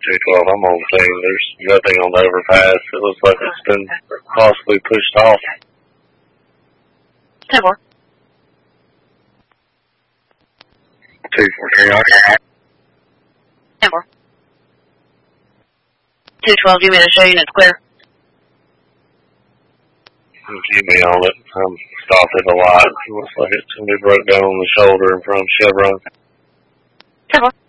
212, I'm on the team. There's nothing on the overpass. It looks like it's been possibly pushed off. 10-4. 243. 10-4. 212, you mean to show you it's clear? Keep me on it. I'm stopped at the light. It looks like it's going to be broke down on the shoulder in front of Chevron. 10-4.